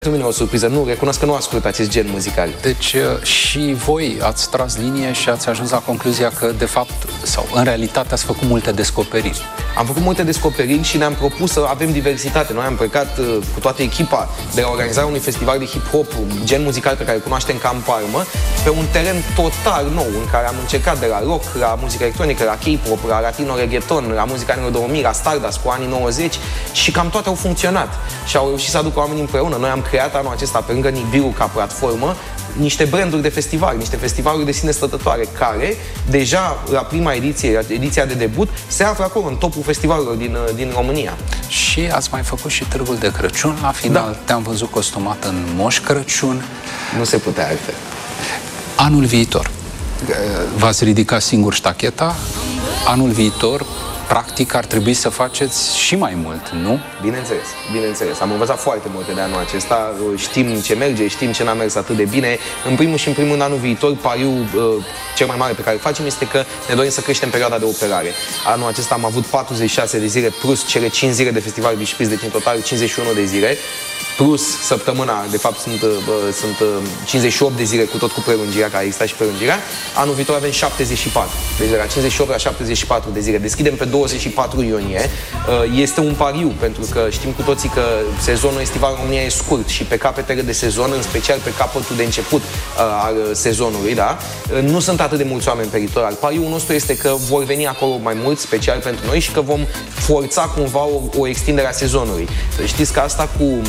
Pentru mine o surpriză, nu, recunosc că nu ascult acest gen muzical. Deci și voi ați tras linie și ați ajuns la concluzia că, de fapt, sau în realitate, ați făcut multe descoperiri. Am făcut multe descoperiri și ne-am propus să avem diversitate. Noi am plecat cu toată echipa de la organizarea unui festival de hip-hop, gen muzical pe care îl cunoaștem ca în palmă, pe un teren total nou, în care am încercat de la rock, la muzică electronică, la K-pop, la latino reggaeton, la muzica anilor 2000, la Stardust cu anii 90 și cam toate au funcționat și au reușit să aducă oamenii împreună. Noi am creat anul acesta, pe lângă Nibiru ca platformă, niște branduri de festival, niște festivaluri de sine stătătoare, care deja la prima ediție, ediția de debut, se află acolo, în topul festivalurilor din România. Și ați mai făcut și Târgul de Crăciun, la final. Da. Te-am văzut costumat în Moș Crăciun. Nu se putea altfel. Anul viitor, v-ați ridicat singur ștacheta, anul viitor, practic, ar trebui să faceți și mai mult, nu? Bineînțeles, bineînțeles. Am învățat foarte multe de anul acesta, știm ce merge, știm ce n-a mers atât de bine. În primul și în primul rând, anul viitor, pariul cel mai mare pe care îl facem este că ne dorim să creștem perioada de operare. Anul acesta am avut 46 de zile plus cele 5 zile de festival Vișpriz, deci în total 51 de zile. Plus săptămâna, de fapt sunt 58 de zile cu tot cu prelungirea, care exista și prelungirea. Anul viitor avem 74. Deci de la 58 la 74 de zile. Deschidem pe 24 iunie. Este un pariu, pentru că știm cu toții că sezonul estival în România e scurt și pe capetele de sezon, în special pe capătul de început al sezonului, da? Nu sunt atât de mulți oameni pe litoral. Pariul nostru este că vor veni acolo mai mulți, special pentru noi, și că vom forța cumva o extindere a sezonului. Știți că asta cu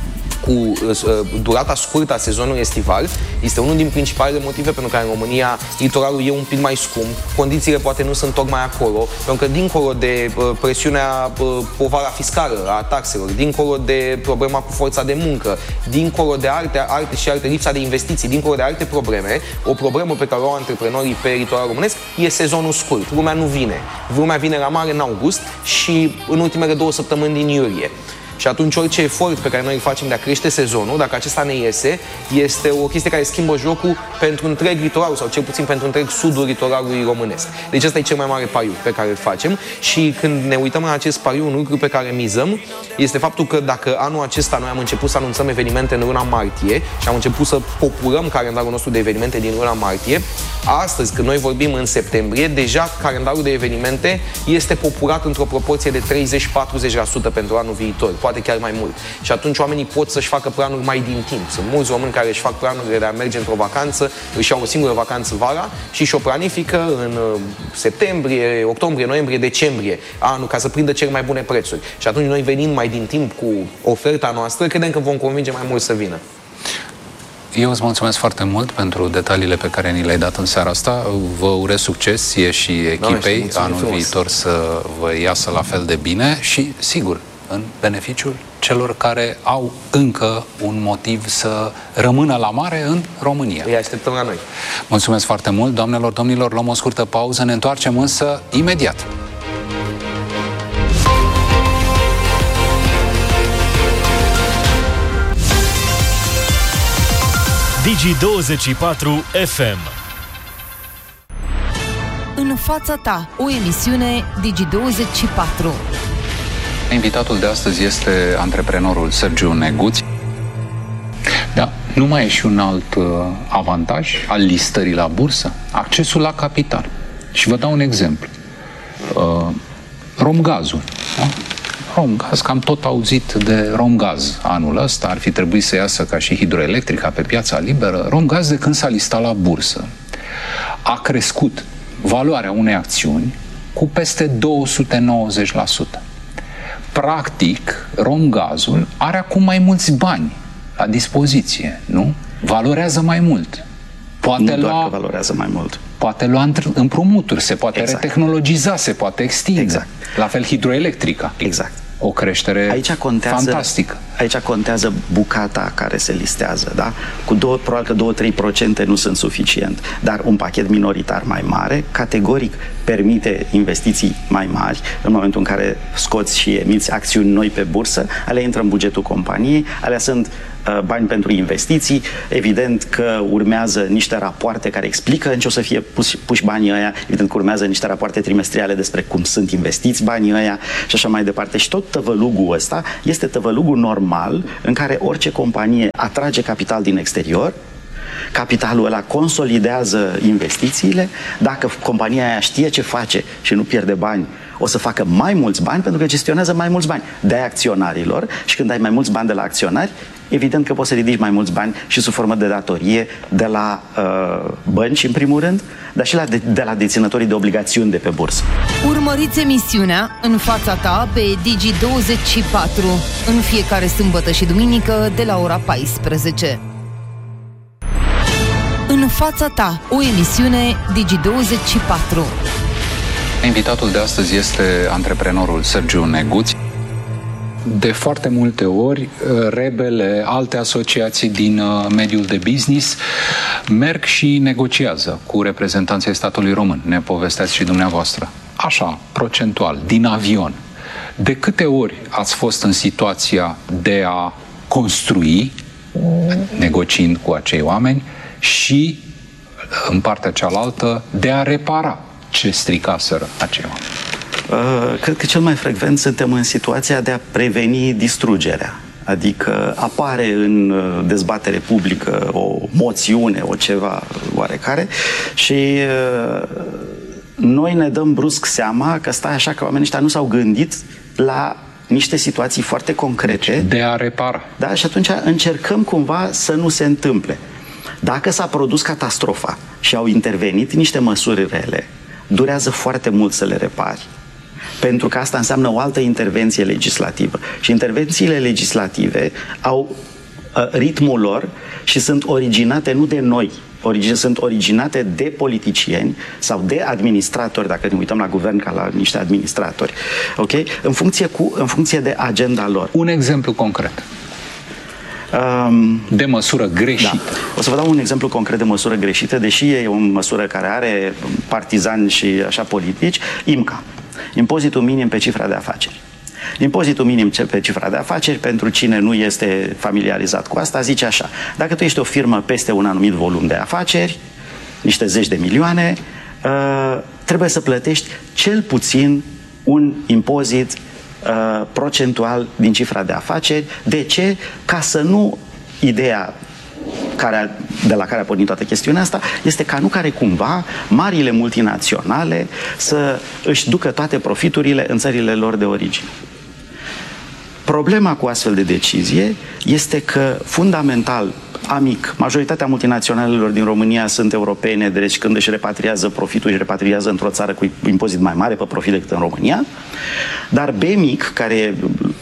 durata scurtă a sezonului estival este unul din principalele motive pentru care în România litoralul e un pic mai scump, condițiile poate nu sunt tocmai acolo, pentru că dincolo de presiunea, povara fiscală a taxelor, dincolo de problema cu forța de muncă, dincolo de alte lipsa de investiții, dincolo de alte probleme, o problemă pe care o au antreprenorii pe litoralul românesc e sezonul scurt. Lumea nu vine. Lumea vine la mare în august și în ultimele 2 săptămâni din iulie. Și atunci orice efort pe care noi îl facem de a crește sezonul, dacă acesta ne iese, este o chestie care schimbă jocul pentru întreg litoralul, sau cel puțin pentru întreg sudul litoralului românesc. Deci ăsta e cel mai mare pariu pe care îl facem și când ne uităm la acest pariu, un lucru pe care mizăm este faptul că dacă anul acesta noi am început să anunțăm evenimente în luna martie și am început să populăm calendarul nostru de evenimente din luna martie, astăzi, când noi vorbim în septembrie, deja calendarul de evenimente este populat într-o proporție de 30-40% pentru anul viitor, poate chiar mai mult. Și atunci oamenii pot să-și facă planuri mai din timp. Sunt mulți români care își fac planurile de a merge într-o vacanță, își iau o singură vacanță vara și și-o planifică în septembrie, octombrie, noiembrie, decembrie anul, ca să prindă cele mai bune prețuri. Și atunci noi venind mai din timp cu oferta noastră, credem că vom convinge mai mult să vină. Eu îți mulțumesc foarte mult pentru detaliile pe care ni le-ai dat în seara asta. Vă urez succes, ție și echipei, anul viitor să vă iasă la fel de bine și, sigur, în beneficiul celor care au încă un motiv să rămână la mare în România. Îi așteptăm la noi. Mulțumesc foarte mult, doamnelor, domnilor, luăm o scurtă pauză, ne întoarcem însă imediat. Digi24 FM. În fața ta, o emisiune Digi24. Invitatul de astăzi este antreprenorul Sergiu Neguț. Da, nu mai e și un alt avantaj al listării la bursă? Accesul la capital. Și vă dau un exemplu. Romgazul. Da? Romgaz, că am tot auzit de Romgaz anul ăsta, ar fi trebuit să iasă ca și hidroelectrica pe piața liberă. Romgaz, de când s-a listat la bursă, a crescut valoarea unei acțiuni cu peste 290%. Practic, Romgazul are acum mai mulți bani la dispoziție, nu? Valorează mai mult. Poate doar că valorează mai mult. Poate lua împrumuturi, se poate retehnologiza, se poate extinde. Exact. La fel hidroelectrica. Exact. O creștere fantastică. Aici contează bucata care se listează, da? Probabil că 2-3% nu sunt suficient, dar un pachet minoritar mai mare, categoric, permite investiții mai mari. În momentul în care scoți și emiți acțiuni noi pe bursă, alea intră în bugetul companiei, alea sunt bani pentru investiții. Evident că urmează niște rapoarte care explică în ce o să fie puși banii ăia, evident că urmează niște rapoarte trimestriale despre cum sunt investiți banii ăia și așa mai departe. Și tot tăvălugul ăsta este tăvălugul normal normal în care orice companie atrage capital din exterior, capitalul ăla consolidează investițiile, dacă compania aia știe ce face și nu pierde bani, o să facă mai mulți bani pentru că gestionează mai mulți bani de acționarilor și când ai mai mulți bani de la acționari, evident că poți să ridici mai mulți bani și sub formă de datorie de la bănci, în primul rând, dar și de la deținătorii de obligațiuni de pe bursă. Urmăriți emisiunea În fața ta pe Digi24 în fiecare sâmbătă și duminică de la ora 14. În fața ta, o emisiune Digi24. Invitatul de astăzi este antreprenorul Sergiu Neguț. De foarte multe ori, Rebele, alte asociații din mediul de business merg și negociază cu reprezentanții statului român. Ne povesteați și dumneavoastră. Așa, procentual, din avion. De câte ori ați fost în situația de a construi, negociind cu acei oameni, și, în partea cealaltă, de a repara ce stricaseră acei oameni? Cred că cel mai frecvent suntem în situația de a preveni distrugerea. Adică apare în dezbatere publică o moțiune, o ceva oarecare și noi ne dăm brusc seama că stai așa că oamenii ăștia nu s-au gândit la niște situații foarte concrete. De a repara. Da, și atunci încercăm cumva să nu se întâmple. Dacă s-a produs catastrofa și au intervenit niște măsuri rele, durează foarte mult să le repari. Pentru că asta înseamnă o altă intervenție legislativă. Și intervențiile legislative au ritmul lor și sunt originate nu de noi, sunt originate de politicieni sau de administratori, dacă ne uităm la guvern ca la niște administratori, okay? în funcție de agenda lor. Un exemplu concret. De măsură greșită. Da. O să vă dau un exemplu concret de măsură greșită, deși e o măsură care are partizani și așa politici. IMCA, impozitul minim pe cifra de afaceri. Impozitul minim pe cifra de afaceri, pentru cine nu este familiarizat cu asta, zice așa: dacă tu ești o firmă peste un anumit volum de afaceri, niște zeci de milioane, trebuie să plătești cel puțin un impozit procentual din cifra de afaceri. De ce? Ca să nu, ideea de la care a pornit toată chestiunea asta este ca nu care cumva marile multinaționale să își ducă toate profiturile în țările lor de origine. Problema cu astfel de decizie este că, fundamental, amic, majoritatea multinaționalelor din România sunt europene, deci când își repatriază profitul, își repatriază într-o țară cu impozit mai mare pe profit decât în România. Dar B mic, care e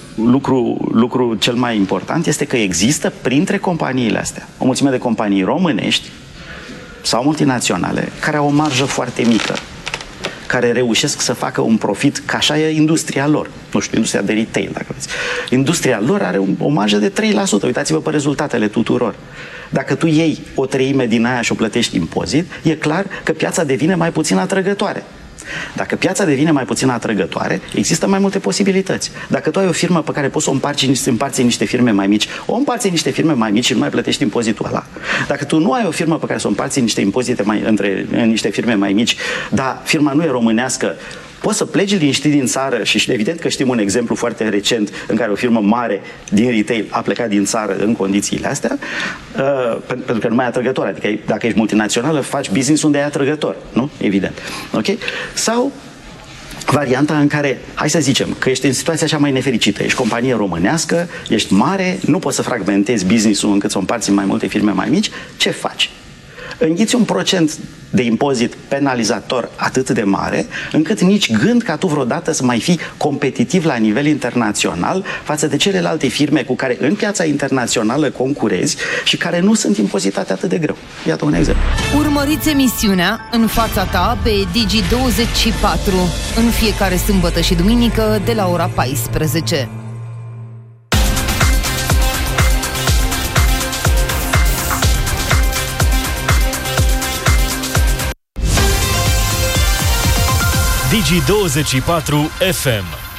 lucru cel mai important, este că există printre companiile astea o mulțime de companii românești sau multinaționale care au o marjă foarte mică, care reușesc să facă un profit, că așa e industria lor. Nu știu, industria de retail, dacă vreți. Industria lor are o marjă de 3%. Uitați-vă pe rezultatele tuturor. Dacă tu iei o treime din aia și o plătești impozit, e clar că piața devine mai puțin atrăgătoare. Dacă piața devine mai puțin atrăgătoare, există mai multe posibilități. Dacă tu ai o firmă pe care poți să o împarți în niște firme mai mici, o împarți în niște firme mai mici și nu mai plătești impozitul ăla. Dacă tu nu ai o firmă pe care să o împarți în niște impozite în niște firme mai mici, dar firma nu e românească, poți să pleci liniștit din țară și evident că știm un exemplu foarte recent în care o firmă mare din retail a plecat din țară în condițiile astea, pentru că nu mai e atrăgător. Adică dacă ești multinațională, faci business unde e atrăgător, nu? Evident. Ok? Sau varianta în care, hai să zicem, că ești în situația cea mai nefericită, ești companie românească, ești mare, nu poți să fragmentezi business-ul încât să o împarți în mai multe firme mai mici, ce faci? Înghiți un procent de impozit penalizator atât de mare, încât nici gând ca tu vreodată să mai fii competitiv la nivel internațional față de celelalte firme cu care în piața internațională concurezi și care nu sunt impozitate atât de greu. Iată un exemplu. Urmăriți emisiunea În fața ta pe Digi24 în fiecare sâmbătă și duminică de la ora 14. Digi24 FM